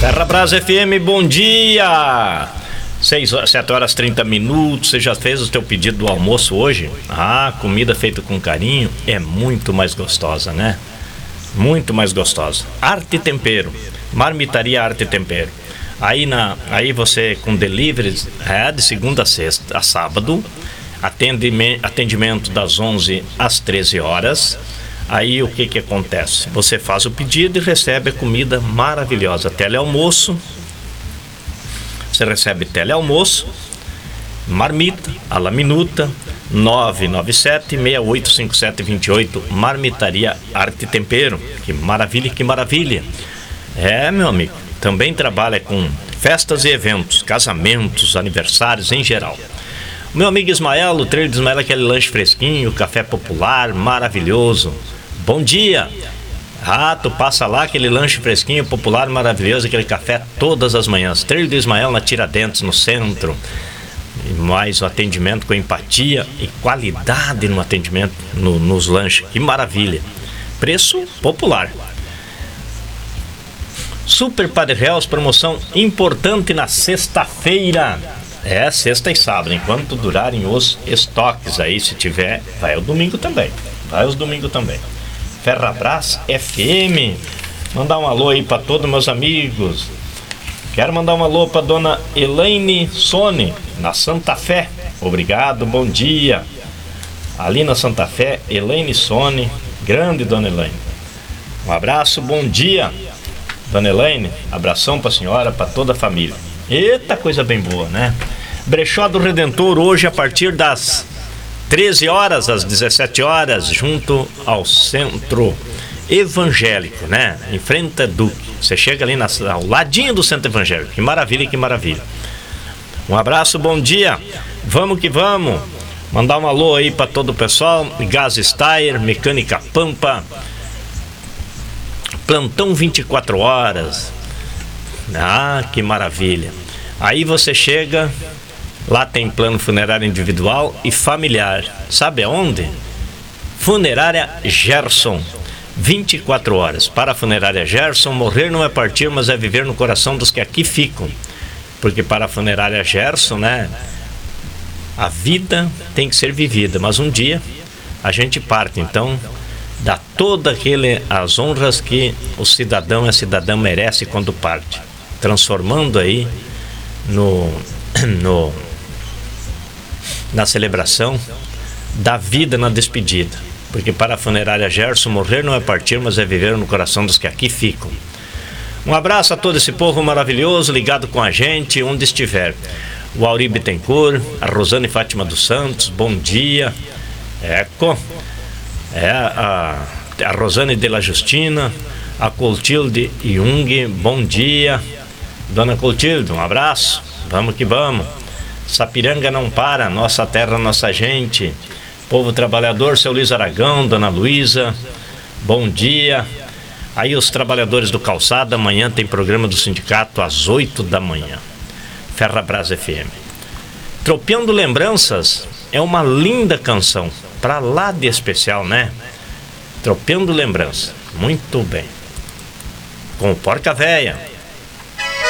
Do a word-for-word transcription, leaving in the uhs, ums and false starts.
Ferrabras F M, bom dia! seis horas, sete horas e trinta minutos. Você já fez o teu pedido do almoço hoje? Ah, comida feita com carinho é muito mais gostosa, né? Muito mais gostosa. Arte Tempero, Marmitaria Arte Tempero. Aí, na, aí você com delivery é, de segunda a sexta a sábado, atendimento, atendimento das onze às treze horas. Aí o que que acontece? Você faz o pedido e recebe a comida maravilhosa. Telealmoço. Você recebe telealmoço, marmita, a la minuta, nove nove sete, seis oito cinco sete, dois oito, Marmitaria Arte Tempero. Que maravilha, que maravilha. É, meu amigo, também trabalha com festas e eventos, casamentos, aniversários em geral. O meu amigo Ismael, o trailer de Ismael, aquele lanche fresquinho, café popular, maravilhoso. Bom dia! Ah, tu passa lá, aquele lanche fresquinho, popular, maravilhoso, aquele café todas as manhãs. Trailer do Ismael na Tiradentes, no centro. E mais o atendimento com empatia e qualidade no atendimento no, nos lanches. Que maravilha! Preço popular. Super Padre Reals, promoção importante na sexta-feira. É, sexta e sábado, enquanto durarem os estoques aí, se tiver, vai o domingo também. Vai os domingos também. Ferrabras F M. Mandar um alô aí para todos meus amigos. Quero mandar um alô para dona Elaine Sone, na Santa Fé. Obrigado, bom dia. Ali na Santa Fé, Elaine Sone, grande dona Elaine. Um abraço, bom dia, dona Elaine. Abração para a senhora, para toda a família. Eita, coisa bem boa, né? Brechó do Redentor, hoje a partir das treze horas, às dezessete horas, junto ao Centro Evangélico, né? Em frente a Duque. Você chega ali na, ao ladinho do Centro Evangélico. Que maravilha, que maravilha. Um abraço, bom dia. Vamos que vamos. Mandar um alô aí para todo o pessoal. Gás Steyr, Mecânica Pampa. Plantão vinte e quatro horas. Ah, que maravilha. Aí você chega, lá tem plano funerário individual e familiar. Sabe aonde? Funerária Gerson, vinte e quatro horas. Para a Funerária Gerson, morrer não é partir, mas é viver no coração dos que aqui ficam. Porque para a Funerária Gerson, né, a vida tem que ser vivida, mas um dia a gente parte. Então, dá todas as honras que o cidadão e a cidadã merece quando parte, transformando aí no, no, na celebração da vida na despedida. Porque para a Funerária Gerson, morrer não é partir, mas é viver no coração dos que aqui ficam. Um abraço a todo esse povo maravilhoso ligado com a gente, onde estiver. O Auri Bittencourt, a Rosane Fátima dos Santos, bom dia. Eco. É a, a Rosane de la Justina, a Clotilde Jung, bom dia. Dona Clotilde, um abraço, vamos que vamos. Sapiranga não para, nossa terra, nossa gente. Povo trabalhador, seu Luiz Aragão, Dona Luísa, bom dia. Aí os trabalhadores do Calçada, amanhã tem programa do sindicato às oito da manhã. Ferrabras F M. Tropeando Lembranças é uma linda canção, pra lá de especial, né? Tropeando Lembranças, muito bem. Com o Porca Véia.